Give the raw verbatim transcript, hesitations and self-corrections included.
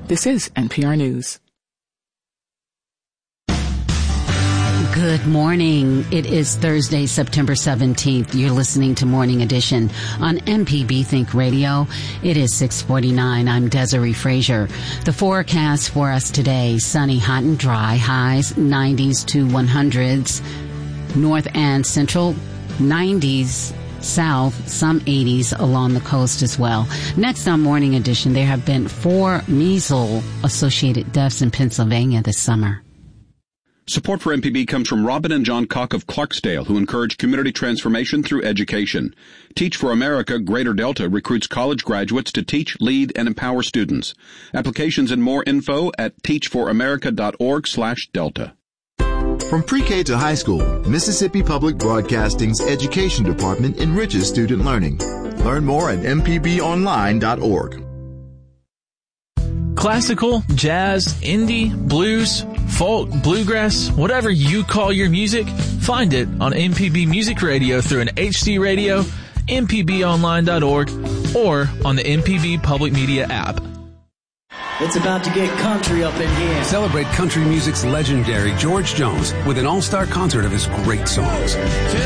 This is N P R News. Good morning. It is Thursday, September seventeenth. You're listening to Morning Edition on M P B Think Radio. It is six forty-nine. I'm Desiree Frazier. The forecast for us today, sunny, hot and dry, highs nineties to hundreds. North and central, nineties. South, some eighties along the coast as well. Next on Morning Edition, there have been four measles-associated deaths in Pennsylvania this summer. Support for M P B comes from Robin and John Cock of Clarksdale, who encourage community transformation through education. Teach for America Greater Delta recruits college graduates to teach, lead, and empower students. Applications and more info at teach for america dot org slash delta. From pre-K to high school, Mississippi Public Broadcasting's Education Department enriches student learning. Learn more at m p b online dot org. Classical, jazz, indie, blues, folk, bluegrass, whatever you call your music, find it on M P B Music Radio through an H D radio, m p b online dot org, or on the M P B Public Media app. It's about to get country up in here. Celebrate country music's legendary George Jones with an all-star concert of his great songs.